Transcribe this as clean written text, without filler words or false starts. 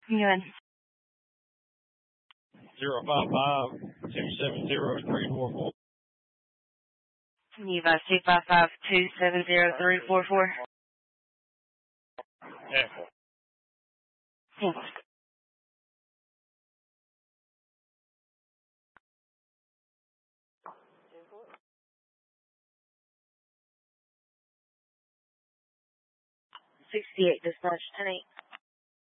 Good. 055-270-344. Eva 255-270-344. Echo. Thanks. '68 dispatch 10-8.